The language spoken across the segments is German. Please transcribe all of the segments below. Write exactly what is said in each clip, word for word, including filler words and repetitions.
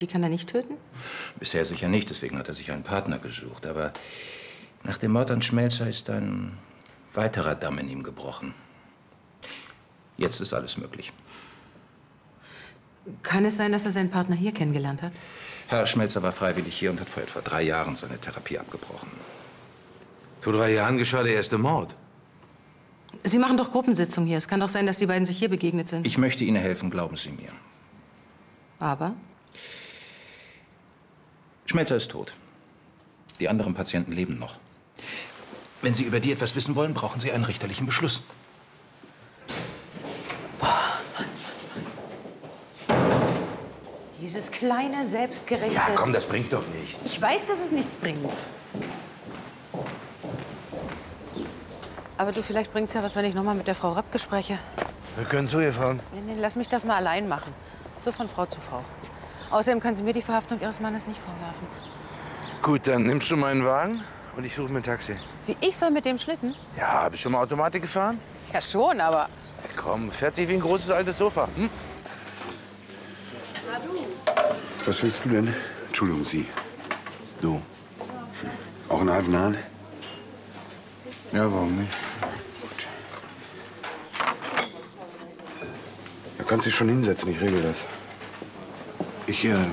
Die kann er nicht töten? Bisher sicher nicht, deswegen hat er sich einen Partner gesucht. Aber nach dem Mord an Schmelzer ist ein weiterer Damm in ihm gebrochen. Jetzt ist alles möglich. Kann es sein, dass er seinen Partner hier kennengelernt hat? Herr Schmelzer war freiwillig hier und hat vor etwa drei Jahren seine Therapie abgebrochen. Vor drei Jahren geschah der erste Mord. Sie machen doch Gruppensitzung hier. Es kann doch sein, dass die beiden sich hier begegnet sind. Ich möchte Ihnen helfen, glauben Sie mir. Aber? Schmelzer ist tot. Die anderen Patienten leben noch. Wenn Sie über die etwas wissen wollen, brauchen Sie einen richterlichen Beschluss. Dieses kleine, selbstgerechte... Ja, komm, das bringt doch nichts. Ich weiß, dass es nichts bringt. Aber du, vielleicht bringt's ja was, wenn ich noch mal mit der Frau Rappke spreche. Wir können zu ihr fahren. Nee, nee, lass mich das mal allein machen. So von Frau zu Frau. Außerdem kann sie mir die Verhaftung ihres Mannes nicht vorwerfen. Gut, dann nimmst du meinen Wagen und ich suche mir ein Taxi. Wie, ich soll mit dem Schlitten? Ja, bist du schon mal Automatik gefahren? Ja, schon, aber... Ja, komm, fährt sich wie ein großes altes Sofa. Hm? Was willst du denn? Entschuldigung, Sie. Du. Auch einen halben Hahn? Ja, warum nicht? Gut. Da kannst du dich schon hinsetzen, ich regel das. Ich, äh... Ja.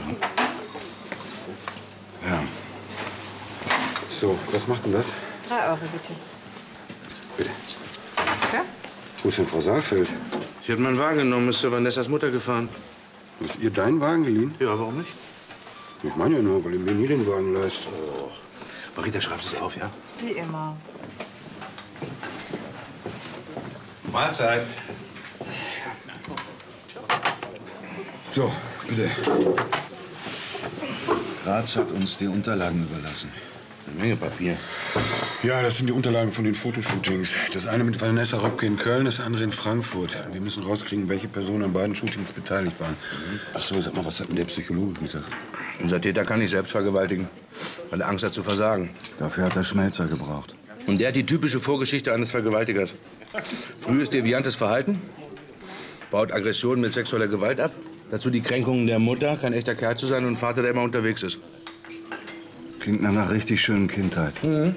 So, was macht denn das? Drei Euro, bitte. Bitte. Ja? Wo ist denn Frau Saalfeld? Sie hat meinen Wagen genommen, ist zu Vanessas Mutter gefahren. Hast ihr deinen Wagen geliehen? Ja, warum nicht? Ich meine ja nur, weil ihr mir nie den Wagen leistet. Oh. Marita, schreibst du es auf, ja? Wie immer. Mahlzeit. So, bitte. Graz hat uns die Unterlagen überlassen. Eine Menge Papier. Ja, das sind die Unterlagen von den Fotoshootings. Das eine mit Vanessa Robke in Köln, das andere in Frankfurt. Wir müssen rauskriegen, welche Personen an beiden Shootings beteiligt waren. Ach so, sag mal, was hat denn der Psychologe gesagt? Unser Täter kann nicht selbst vergewaltigen, weil er Angst hat zu versagen. Dafür hat er Schmelzer gebraucht. Und der hat die typische Vorgeschichte eines Vergewaltigers. Frühes deviantes Verhalten, baut Aggressionen mit sexueller Gewalt ab. Dazu die Kränkungen der Mutter, kein echter Kerl zu sein und ein Vater, der immer unterwegs ist. Klingt nach einer richtig schönen Kindheit. Mhm.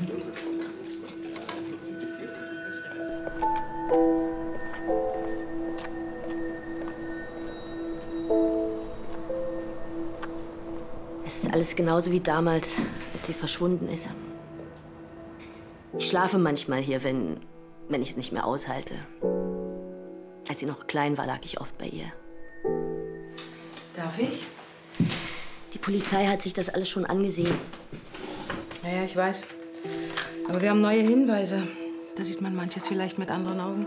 Es ist alles genauso wie damals, als sie verschwunden ist. Ich schlafe manchmal hier, wenn, wenn ich es nicht mehr aushalte. Als sie noch klein war, lag ich oft bei ihr. Darf ich? Die Polizei hat sich das alles schon angesehen. Ja, ja, ich weiß. Aber wir haben neue Hinweise. Da sieht man manches vielleicht mit anderen Augen.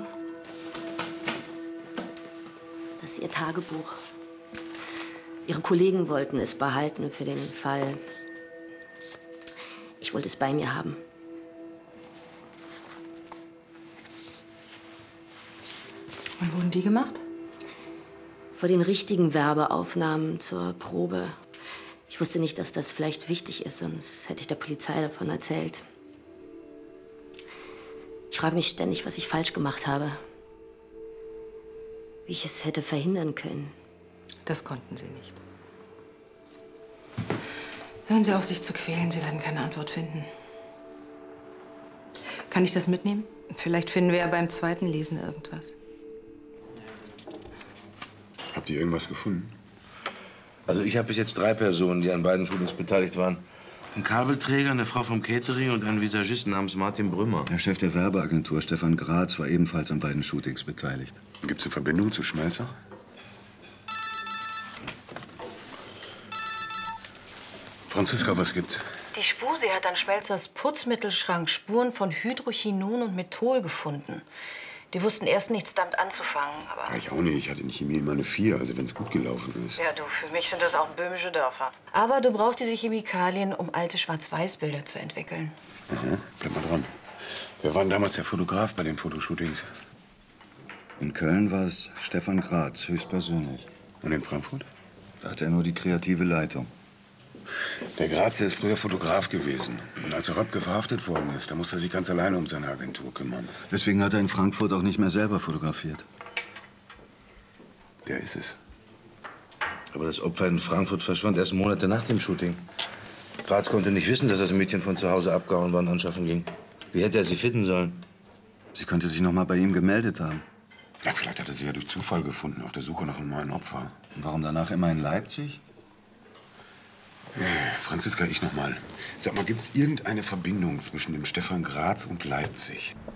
Das ist ihr Tagebuch. Ihre Kollegen wollten es behalten für den Fall. Ich wollte es bei mir haben. Wann wurden die gemacht? Vor den richtigen Werbeaufnahmen zur Probe. Ich wusste nicht, dass das vielleicht wichtig ist, sonst hätte ich der Polizei davon erzählt. Ich frage mich ständig, was ich falsch gemacht habe. Wie ich es hätte verhindern können. Das konnten Sie nicht. Hören Sie auf, sich zu quälen. Sie werden keine Antwort finden. Kann ich das mitnehmen? Vielleicht finden wir ja beim zweiten Lesen irgendwas. Habt ihr irgendwas gefunden? Also ich habe bis jetzt drei Personen, die an beiden Shootings beteiligt waren. Ein Kabelträger, eine Frau vom Catering und einen Visagisten namens Martin Brümmer. Der Chef der Werbeagentur, Stefan Graz, war ebenfalls an beiden Shootings beteiligt. Gibt es eine Verbindung zu Schmelzer? Franziska, was gibt's? Die Spusi hat an Schmelzers Putzmittelschrank Spuren von Hydrochinon und Methol gefunden. Die wussten erst nichts damit anzufangen, aber... Ja, ich auch nicht. Ich hatte nicht Chemie in meine vier, also wenn es gut gelaufen ist. Ja, du, für mich sind das auch böhmische Dörfer. Aber du brauchst diese Chemikalien, um alte Schwarz-Weiß-Bilder zu entwickeln. Aha, bleib mal dran. Wer war denn damals der Fotograf bei den Fotoshootings? In Köln war es Stefan Graz, höchstpersönlich. Und in Frankfurt? Da hat er nur die kreative Leitung. Der Graz, der ist früher Fotograf gewesen. Und als er Röpke verhaftet worden ist, da musste er sich ganz alleine um seine Agentur kümmern. Deswegen hat er in Frankfurt auch nicht mehr selber fotografiert. Der ist es. Aber das Opfer in Frankfurt verschwand erst Monate nach dem Shooting. Graz konnte nicht wissen, dass das Mädchen von zu Hause abgehauen war und anschaffen ging. Wie hätte er sie finden sollen? Sie könnte sich noch mal bei ihm gemeldet haben. Ja, vielleicht hat er sie ja durch Zufall gefunden, auf der Suche nach einem neuen Opfer. Und warum danach immer in Leipzig? Franziska, ich noch mal. Sag mal, gibt's irgendeine Verbindung zwischen dem Stefan Graz und Leipzig?